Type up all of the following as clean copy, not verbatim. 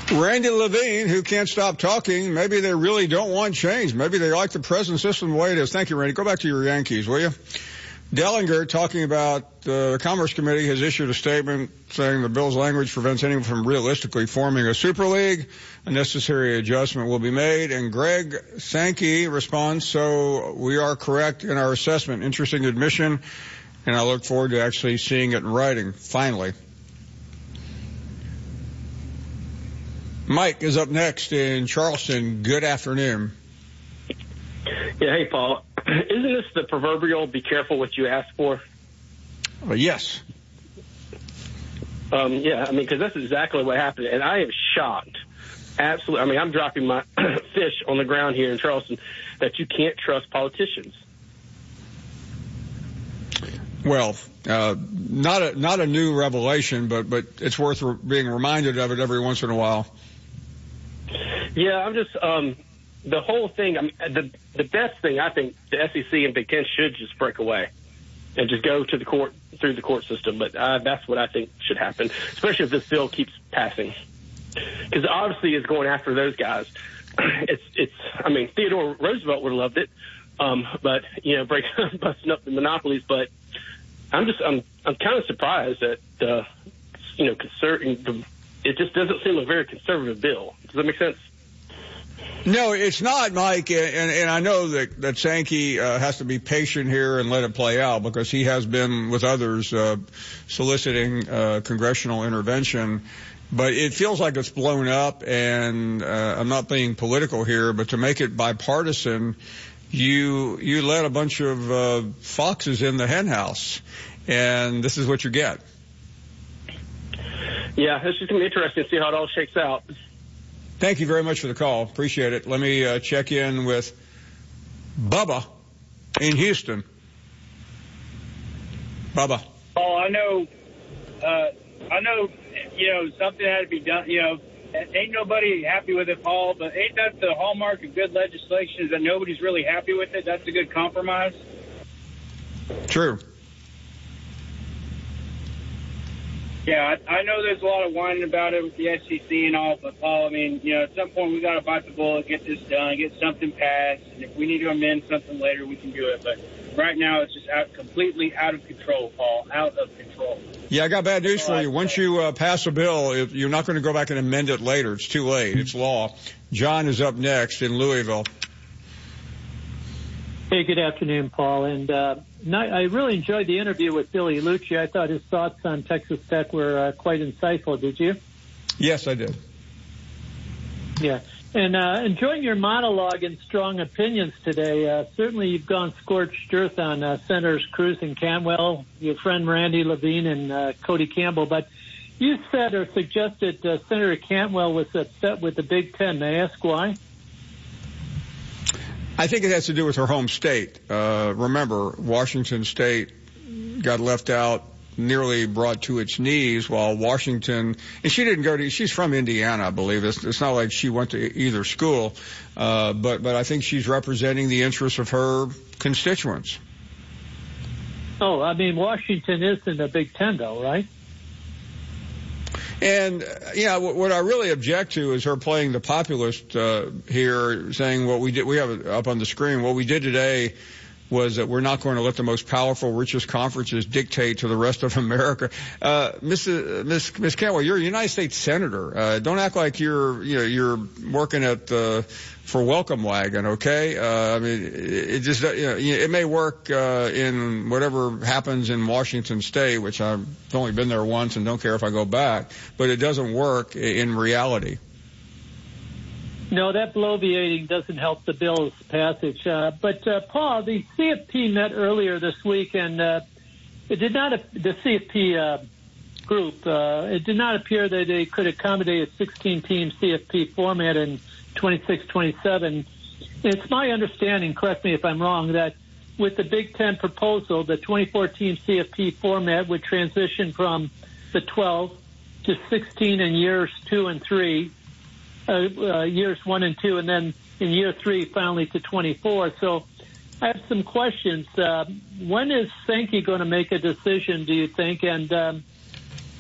Randy Levine, who can't stop talking, maybe they really don't want change. Maybe they like the present system the way it is. Thank you, Randy. Go back to your Yankees, will you? Dellinger, talking about the Commerce Committee, has issued a statement saying the bill's language prevents anyone from realistically forming a super league. A necessary adjustment will be made. And Greg Sankey responds, so we are correct in our assessment. Interesting admission, and I look forward to actually seeing it in writing, finally. Mike is up next in Charleston. Good afternoon. Yeah, hey, Paul. Isn't this the proverbial be careful what you ask for? Yes. Yeah, I mean, because that's exactly what happened. And I am shocked. Absolutely. I mean, I'm dropping my fish on the ground here in Charleston that you can't trust politicians. Well, not a new revelation, but it's worth being reminded of it every once in a while. Yeah, I'm just the whole thing. I mean, the best thing I think the SEC and Big Ten should just break away and just go to the court through the court system. But that's what I think should happen, especially if this bill keeps passing, because obviously it's going after those guys. It's. I mean, Theodore Roosevelt would have loved it, but busting up the monopolies. But I'm kind of surprised that it just doesn't seem a very conservative bill. Does that make sense? No, it's not, Mike, and I know that Sankey has to be patient here and let it play out, because he has been with others soliciting congressional intervention. But it feels like it's blown up, and I'm not being political here, but to make it bipartisan, you let a bunch of foxes in the hen house, and this is what you get. Yeah, it's just going to be interesting to see how it all shakes out. Thank you very much for the call. Appreciate it. Let me check in with Bubba in Houston. Bubba. Oh, I know, something had to be done. Ain't nobody happy with it, Paul, but ain't that the hallmark of good legislation, is that nobody's really happy with it? That's a good compromise. True. Yeah, I know there's a lot of whining about it with the SEC and all, but, Paul, I mean, at some point we got to bite the bullet, get this done, get something passed, and if we need to amend something later, we can do it. But right now it's just completely out of control, Paul, out of control. Yeah, I got bad news for you. Once you pass a bill, you're not going to go back and amend it later. It's too late. It's law. John is up next in Louisville. Hey, good afternoon, Paul. And I really enjoyed the interview with Billy Lucci. I thought his thoughts on Texas Tech were quite insightful. Did you? Yes, I did. Yeah. And enjoying your monologue and strong opinions today. Certainly you've gone scorched earth on Senators Cruz and Cantwell, your friend Randy Levine and Cody Campbell. But you said or suggested Senator Cantwell was upset with the Big Ten. May I ask why? I think it has to do with her home state. Remember, Washington State got left out, nearly brought to its knees, while Washington, and she didn't she's from Indiana, I believe. It's not like she went to either school, but I think she's representing the interests of her constituents. Oh, I mean, Washington is in the Big Ten, though, right? And, what I really object to is her playing the populist here, saying what we did, we have it up on the screen, what we did today was that we're not going to let the most powerful, richest conferences dictate to the rest of America. Miss Cantwell, you're a United States Senator. Don't act like you're working for Welcome Wagon, okay? I mean, it just, it may work in whatever happens in Washington State, which I've only been there once and don't care if I go back, but it doesn't work in reality. No, that bloviating doesn't help the bill's passage. But Paul, the CFP met earlier this week, and it did not, the CFP group, it did not appear that they could accommodate a 16-team CFP format in 26-27. It's my understanding, correct me if I'm wrong, that with the Big Ten proposal, the 24-team CFP format would transition from the 12 to 16 in years 2 and 3. Years 1 and 2, and then in year 3, finally to 24. So I have some questions. When is Sankey going to make a decision, do you think? And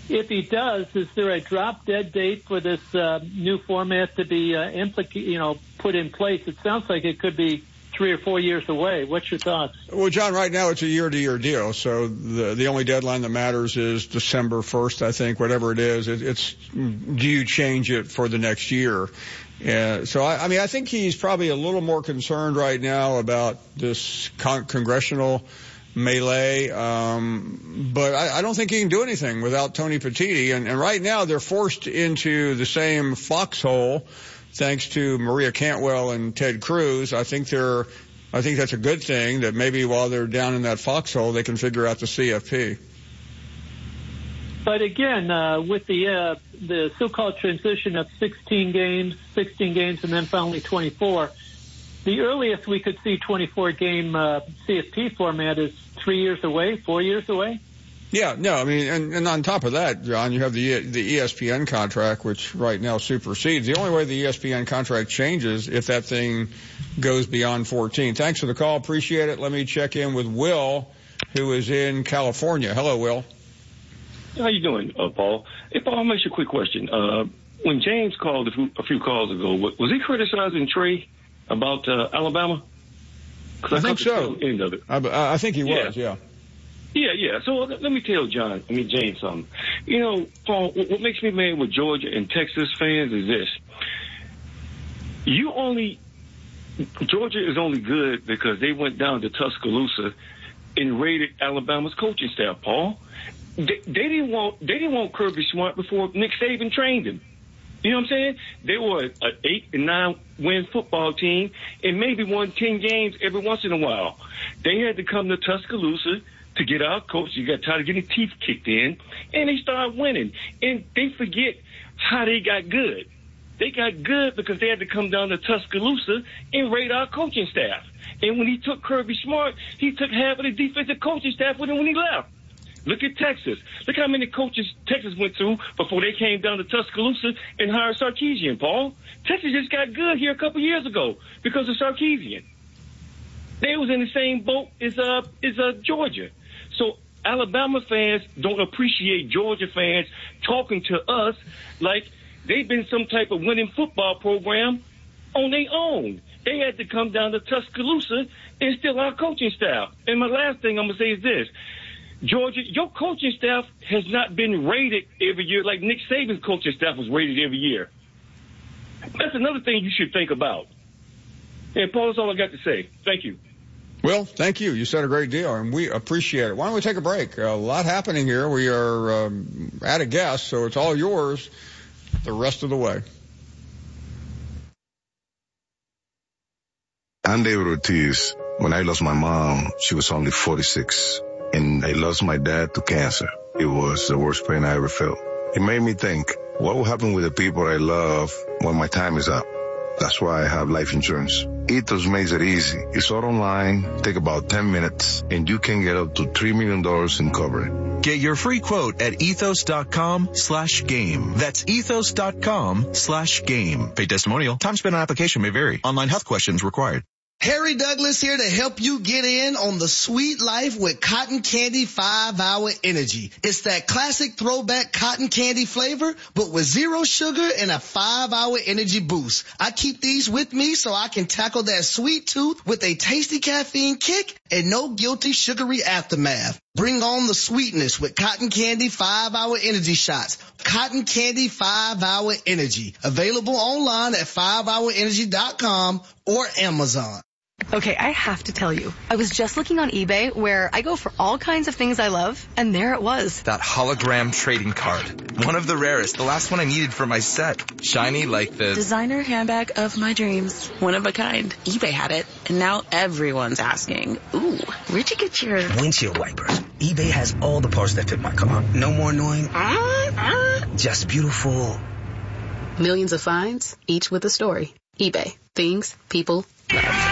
if he does, is there a drop-dead date for this new format to be put in place? It sounds like it could be 3 or 4 years away. What's your thoughts? Well, John, right now it's a year-to-year deal, so the only deadline that matters is December 1st, I think, whatever it is. It's do you change it for the next year? So, I think he's probably a little more concerned right now about this congressional melee, but I don't think he can do anything without Tony Petitti. And right now they're forced into the same foxhole thanks to Maria Cantwell and Ted Cruz. I think that's a good thing, that maybe while they're down in that foxhole they can figure out the CFP. But again, with the so-called transition of 16 games, and then finally 24, the earliest we could see 24-game CFP format is 3 years away, 4 years away. Yeah, no, I mean, and on top of that, John, you have the ESPN contract, which right now supersedes. The only way the ESPN contract changes if that thing goes beyond 14. Thanks for the call. Appreciate it. Let me check in with Will, who is in California. Hello, Will. How you doing, Paul? Hey, Paul, I'll make you a quick question. When James called a few calls ago, was he criticizing Trey about Alabama? I think so. End of it. I think he was, yeah. Yeah. So let me tell James something. You know, Paul, what makes me mad with Georgia and Texas fans is this. Georgia is only good because they went down to Tuscaloosa and raided Alabama's coaching staff, Paul. They didn't want Kirby Smart before Nick Saban trained him. You know what I'm saying? They were an 8 and 9 win football team and maybe won 10 games every once in a while. They had to come to Tuscaloosa to get our coach. You got tired of getting teeth kicked in, and they started winning. And they forget how they got good. They got good because they had to come down to Tuscaloosa and raid our coaching staff. And when he took Kirby Smart, he took half of the defensive coaching staff with him when he left. Look at Texas. Look how many coaches Texas went through before they came down to Tuscaloosa and hired Sarkisian, Paul. Texas just got good here a couple years ago because of Sarkisian. They was in the same boat as Georgia. So Alabama fans don't appreciate Georgia fans talking to us like they've been some type of winning football program on their own. They had to come down to Tuscaloosa and steal our coaching staff. And my last thing I'm going to say is this. Georgia, your coaching staff has not been rated every year like Nick Saban's coaching staff was rated every year. That's another thing you should think about. And Paul, that's all I got to say. Thank you. Well, thank you. You said a great deal, and we appreciate it. Why don't we take a break? A lot happening here. We are at a guest, so it's all yours the rest of the way. I'm David Ortiz. When I lost my mom, she was only 46. And I lost my dad to cancer. It was the worst pain I ever felt. It made me think, what will happen with the people I love when my time is up? That's why I have life insurance. Ethos makes it easy. It's all online, take about 10 minutes, and you can get up to $3 million in coverage. Get your free quote at ethos.com/game. That's ethos.com/game. Paid testimonial. Time spent on application may vary. Online health questions required. Harry Douglas here to help you get in on the sweet life with Cotton Candy 5-Hour Energy. It's that classic throwback cotton candy flavor, but with 0 sugar and a 5-hour energy boost. I keep these with me so I can tackle that sweet tooth with a tasty caffeine kick and no guilty sugary aftermath. Bring on the sweetness with Cotton Candy 5-Hour Energy Shots. Cotton Candy 5-Hour Energy. Available online at 5hourenergy.com or Amazon. Okay, I have to tell you, I was just looking on eBay where I go for all kinds of things I love, and there it was. That hologram trading card. One of the rarest, the last one I needed for my set. Shiny like the designer handbag of my dreams. One of a kind. eBay had it, and now everyone's asking, ooh, where'd you get your windshield wipers? eBay has all the parts that fit my car. No more annoying, just beautiful. Millions of finds, each with a story. eBay. Things people love.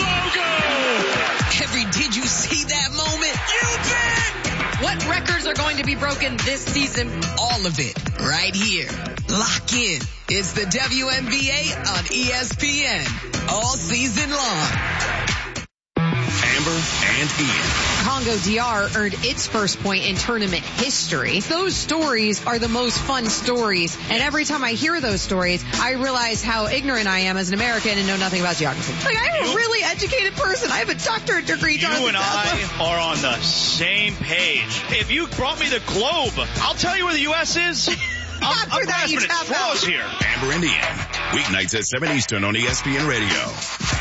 Did you see that moment? You bet! What records are going to be broken this season? All of it, right here. Lock in. It's the WNBA on ESPN. All season long. Amber and Ian. Congo DR earned its first point in tournament history. Those stories are the most fun stories, and every time I hear those stories, I realize how ignorant I am as an American and know nothing about geography. Like, I'm a really educated person. I have a doctorate degree. You and I are on the same page. If you brought me the globe, I'll tell you where the U.S. is. I'm grasping at straws here. Amber and Ian, weeknights at 7 Eastern on ESPN Radio.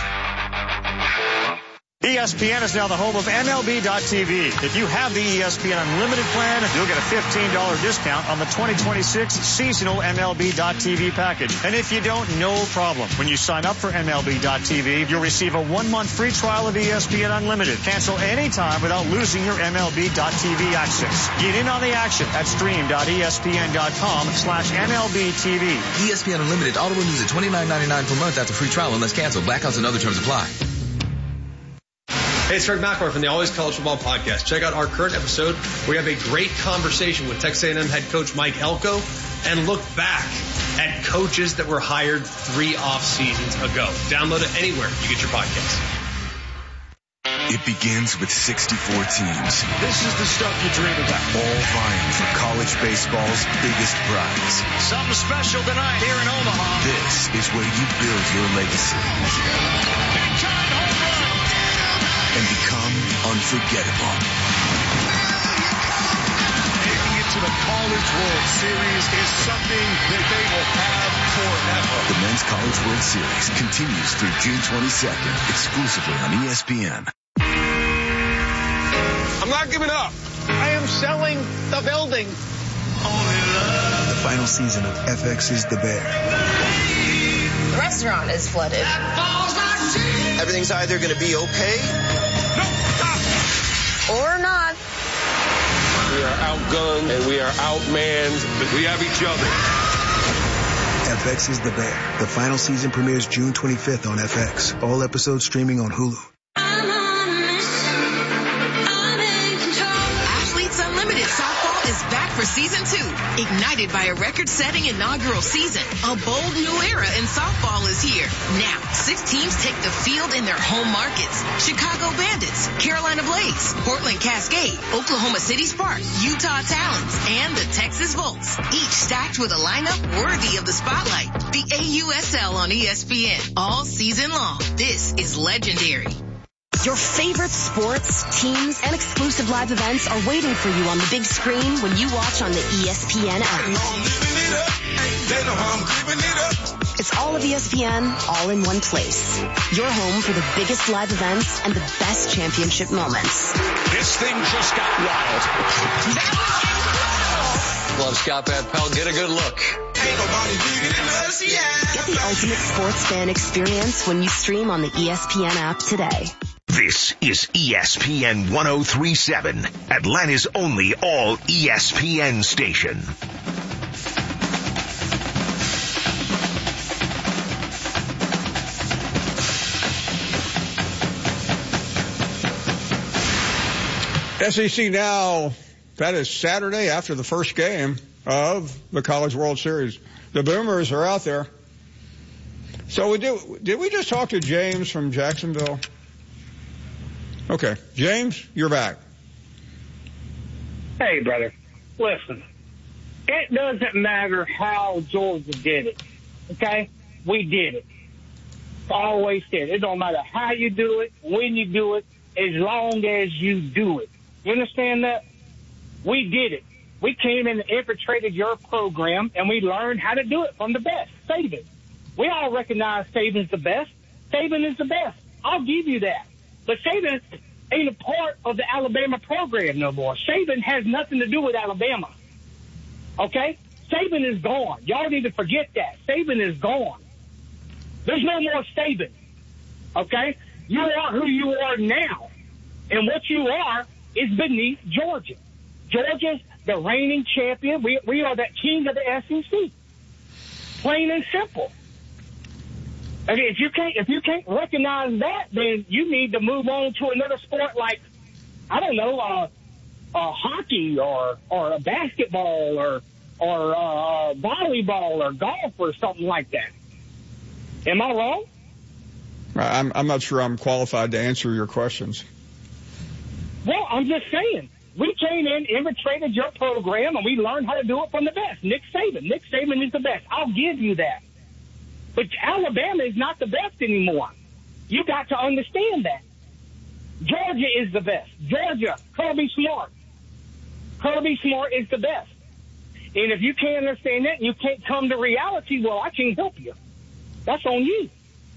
ESPN is now the home of MLB.tv. If you have the ESPN Unlimited plan, you'll get a $15 discount on the 2026 seasonal MLB.tv package. And if you don't, no problem. When you sign up for MLB.tv, you'll receive a 1-month free trial of ESPN Unlimited. Cancel anytime without losing your MLB.tv access. Get in on the action at stream.espn.com/MLBTV. ESPN Unlimited auto renews at $29.99 per month after free trial unless canceled. Blackouts and other terms apply. Hey, it's Greg McElroy from the Always College Football Podcast. Check out our current episode. We have a great conversation with Texas A&M head coach Mike Elko and look back at coaches that were hired 3 off seasons ago. Download it anywhere you get your podcast. It begins with 64 teams. This is the stuff you dream about. All vying for college baseball's biggest prize. Something special tonight here in Omaha. This is where you build your legacy. And become unforgettable. Making it to the College World Series is something that they will have forever. The Men's College World Series continues through June 22nd, exclusively on ESPN. I'm not giving up. I am selling the building. The final season of FX is the Bear. The restaurant is flooded. Everything's either going to be okay or not. We are outgunned and we are outmanned, but we have each other. FX is the Bear. The final season premieres June 25th on FX. All episodes streaming on Hulu. Athletes Unlimited Softball is back for season 2. Ignited by a record-setting inaugural season, a bold new era in softball is here. Now, 6 teams take the field in their home markets. Chicago Bandits, Carolina Blaze, Portland Cascade, Oklahoma City Sparks, Utah Talons, and the Texas Volts. Each stacked with a lineup worthy of the spotlight. The AUSL on ESPN all season long. This is legendary. Your favorite sports, teams, and exclusive live events are waiting for you on the big screen when you watch on the ESPN app. It's all of ESPN, all in one place. Your home for the biggest live events and the best championship moments. This thing just got wild. Love Scott Van Pelt. Get a good look. Get the ultimate sports fan experience when you stream on the ESPN app today. This is ESPN 1037, Atlanta's only all ESPN station. SEC Now, that is Saturday after the first game of the College World Series. The Boomers are out there. So did we just talk to James from Jacksonville? Okay. James, you're back. Hey, brother. Listen, it doesn't matter how Georgia did it. Okay? We did it. Always did. It don't matter how you do it, when you do it, as long as you do it. You understand that? We did it. We came in and infiltrated your program, and we learned how to do it from the best, Saban. We all recognize Saban's the best. Saban is the best. I'll give you that. But Saban ain't a part of the Alabama program no more. Saban has nothing to do with Alabama. Okay? Saban is gone. Y'all need to forget that. Saban is gone. There's no more Saban. Okay? You are who you are now. And what you are is beneath Georgia. Georgia's the reigning champion. We are that king of the SEC. Plain and simple. Okay, if you can't recognize that, then you need to move on to another sport like, I don't know, hockey or a basketball or volleyball or golf or something like that. Am I wrong? I'm not sure I'm qualified to answer your questions. Well, I'm just saying. We came in, infiltrated your program, and we learned how to do it from the best. Nick Saban. Nick Saban is the best. I'll give you that. But Alabama is not the best anymore. You got to understand that. Georgia is the best. Georgia, Kirby Smart. Kirby Smart is the best. And if you can't understand that and you can't come to reality, well, I can't help you. That's on you.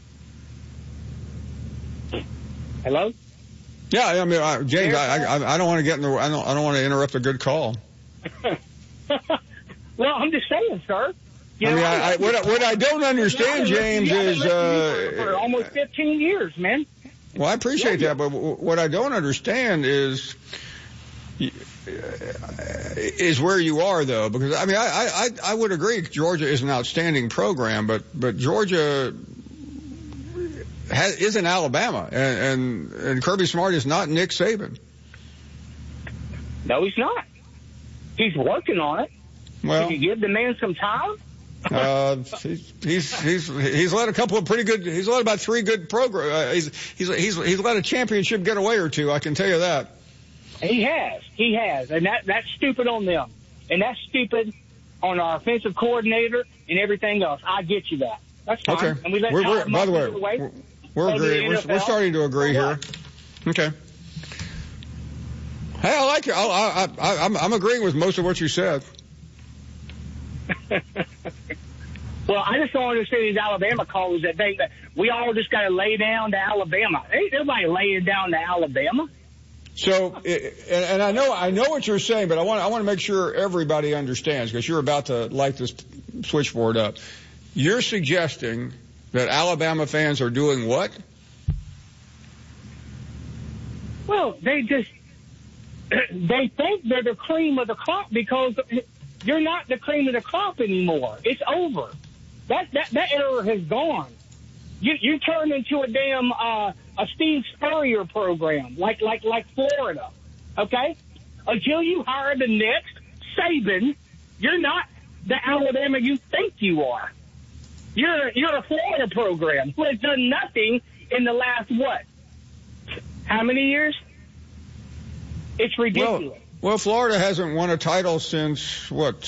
Hello? Yeah, I mean, James, I don't want to get in the, I don't want to interrupt a good call. Well, I'm just saying, sir. What I don't understand, James, is for almost 15 years, man. Well, I appreciate that, but what I don't understand is where you are, though, because I mean, I would agree Georgia is an outstanding program, but Georgia is in Alabama, and Kirby Smart is not Nick Saban. No, he's not. He's working on it. Well, can you give the man some time? He's led a couple of pretty good. He's led about 3 good programs. He's led a championship getaway or 2. I can tell you that. He has, and that's stupid on them, and that's stupid on our offensive coordinator and everything else. I get you that. That's fine. Okay. And we let by the way, we're agreeing. We're starting to agree here. Okay. Hey, I like it. I'm agreeing with most of what you said. Well, I just don't understand these Alabama callers that think that we all just got to lay down to Alabama. Ain't nobody laying down to Alabama. So, and I know what you're saying, but I want to make sure everybody understands, because you're about to light this switchboard up. You're suggesting that Alabama fans are doing what? Well, they think they're the cream of the crop because you're not the cream of the crop anymore. It's over. That era has gone. You turned into a damn a Steve Spurrier program, like Florida. Okay? Until you hire the next Saban, you're not the Alabama you think you are. You're a Florida program who has done nothing in the last what? How many years? It's ridiculous. Well, Florida hasn't won a title since, what,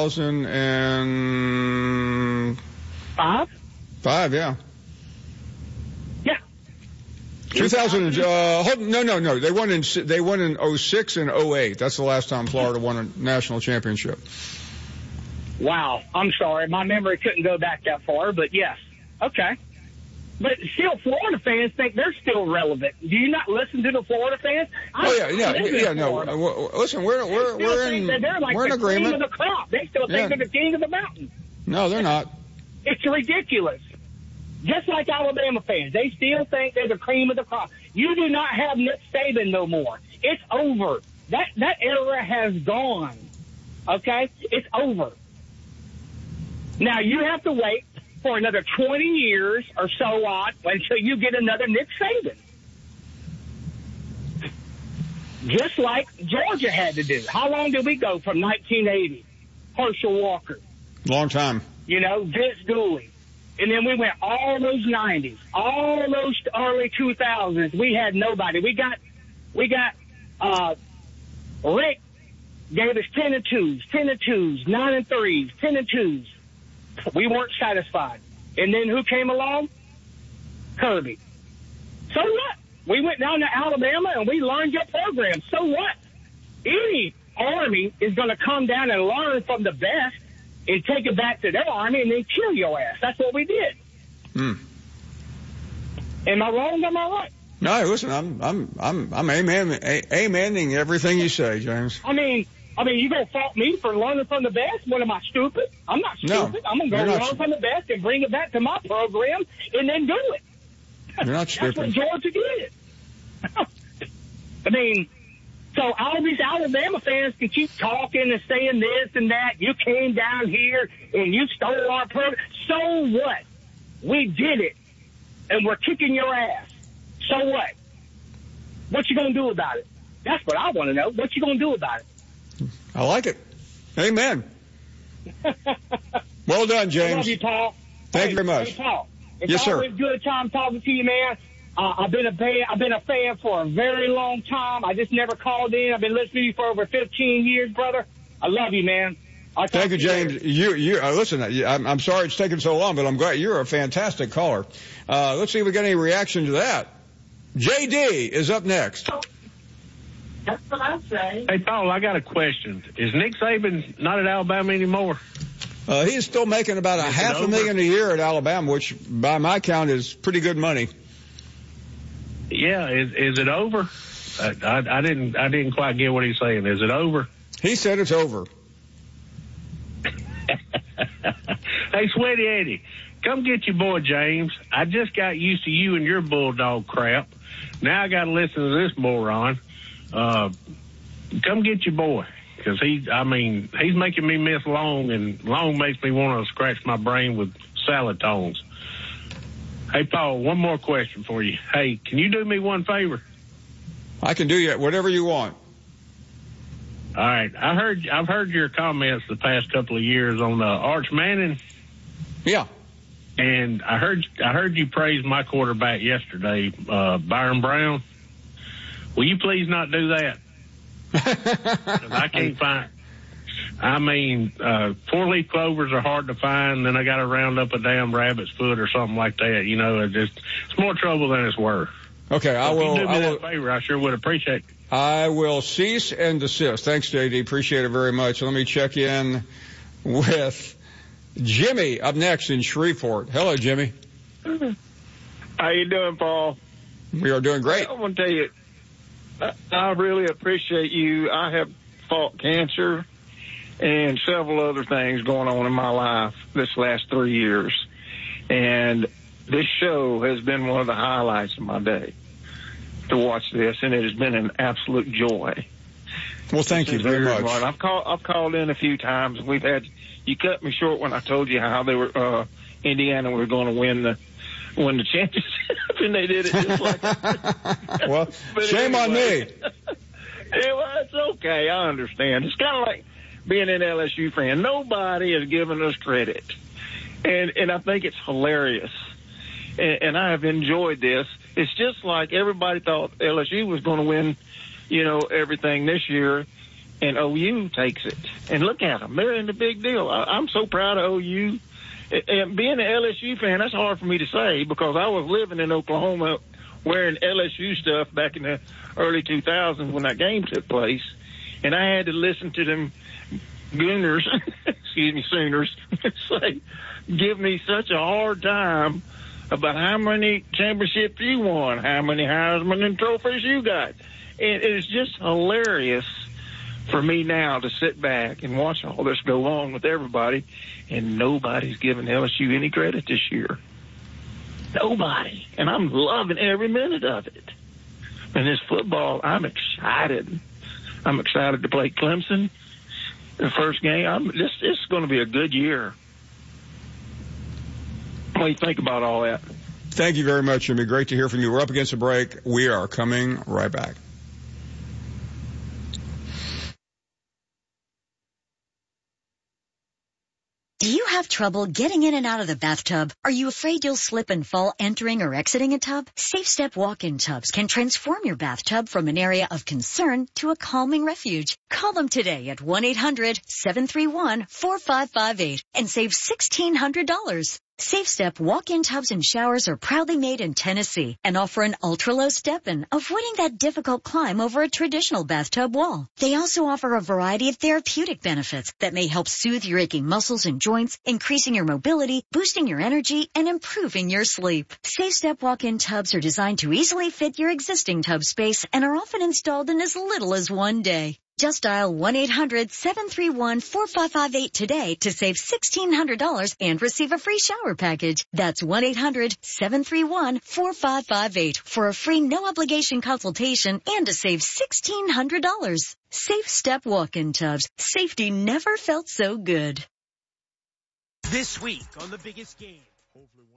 2005? 5, yeah. Yeah. 2000, no. They won in 06 and 08. That's the last time Florida won a national championship. Wow. I'm sorry. My memory couldn't go back that far, but yes. Okay. But still, Florida fans think they're still relevant. Do you not listen to the Florida fans? No. Listen, we're in agreement. King of the crop. They still think they're the king of the mountain. No, they're not. It's ridiculous. Just like Alabama fans, they still think they're the cream of the crop. You do not have Nick Saban no more. It's over. That era has gone. Okay, it's over. Now you have to wait for another 20 years or so on until you get another Nick Saban. Just like Georgia had to do. How long did we go from 1980? Herschel Walker. Long time. Vince Dooley. And then we went all those 90s, all those early 2000s. We had nobody. We got Rick gave us 10 and 2s, 9 and 3s, 10 and 2s. We weren't satisfied. And then who came along? Kirby. So what? We went down to Alabama and we learned your program. So what? Any Army is going to come down and learn from the best and take it back to their Army and then kill your ass. That's what we did. Am I wrong? Am I right? No, listen, I'm amening everything you say, James. I mean, you gonna fault me for learning from the best? What, am I stupid? I'm not stupid. I'm gonna go learn from the best and bring it back to my program and then do it. You're not stupid. That's what Georgia did. I mean, so all these Alabama fans can keep talking and saying this and that. You came down here and you stole our program. So what? We did it, and we're kicking your ass. So what? What you gonna do about it? That's what I want to know. What you gonna do about it? I like it. Amen. Well done, James. I love you, Paul. Thank you very much. Hey, Paul. It's yes, sir. always good time talking to you, man. I've been a fan for a very long time. I just never called in. I've been listening to you for over 15 years, brother. I love you, man. Thank you, James. Listen, I'm sorry it's taken so long, but I'm glad you're a fantastic caller. Let's see if we get any reaction to that. JD is up next. That's what I say. Hey, Paul, I got a question. Is Nick Saban not at Alabama anymore? He's still making about $500,000 a year at Alabama, which by my count is pretty good money. Yeah, is it over? I didn't quite get what he's saying. Is it over? He said it's over. Hey, Sweaty Eddie, come get your boy James. I just got used to you and your bulldog crap. Now I got to listen to this moron. Come get your boy, because he's making me miss Long, and Long makes me want to scratch my brain with salad tones. Hey, Paul, one more question for you. Hey, can you do me one favor? I can do you whatever you want. All right. I've heard your comments the past couple of years on Arch Manning. Yeah. And I heard you praise my quarterback yesterday, Byron Brown. Will you please not do that? 'Cause I can't find. I mean, 4-leaf clovers are hard to find. Then I got to round up a damn rabbit's foot or something like that. You know, it's more trouble than it's worth. Okay, If you do me that favor, I sure would appreciate it. I will cease and desist. Thanks, JD. Appreciate it very much. Let me check in with Jimmy up next in Shreveport. Hello, Jimmy. How you doing, Paul? We are doing great. I want to tell you, I really appreciate you. I have fought cancer and several other things going on in my life this last 3 years. And this show has been one of the highlights of my day to watch this, and it has been an absolute joy. Well, thank you very much. I've called in a few times. You cut me short when I told you how they were Indiana were going to win the championship, and they did it just like that. Well, shame on me. Well, it's okay. I understand. It's kind of like being an LSU fan. Nobody has given us credit, and I think it's hilarious. And I have enjoyed this. It's just like everybody thought LSU was going to win, everything this year, and OU takes it. And look at them. They're in the big deal. I'm so proud of OU. And being an LSU fan, that's hard for me to say because I was living in Oklahoma wearing LSU stuff back in the early 2000s when that game took place. And I had to listen to them Sooners, say, give me such a hard time about how many championships you won, how many Heisman and trophies you got. And it's just hilarious for me now to sit back and watch all this go on with everybody, and nobody's giving LSU any credit this year. Nobody. And I'm loving every minute of it. And this football, I'm excited. I'm excited to play Clemson the first game. It's going to be a good year. What do you think about all that? Thank you very much, Jimmy. Great to hear from you. We're up against a break. We are coming right back. Do you have trouble getting in and out of the bathtub? Are you afraid you'll slip and fall entering or exiting a tub? Safe Step walk-in tubs can transform your bathtub from an area of concern to a calming refuge. Call them today at 1-800-731-4558 and save $1,600. Safe Step walk-in tubs and showers are proudly made in Tennessee and offer an ultra-low step-in, avoiding that difficult climb over a traditional bathtub wall. They also offer a variety of therapeutic benefits that may help soothe your aching muscles and joints, increasing your mobility, boosting your energy, and improving your sleep. Safe Step walk-in tubs are designed to easily fit your existing tub space and are often installed in as little as 1 day. Just dial 1-800-731-4558 today to save $1,600 and receive a free shower package. That's 1-800-731-4558 for a free no-obligation consultation and to save $1,600. Safe Step walk-in tubs. Safety never felt so good. This week on The Biggest Game. Hopefully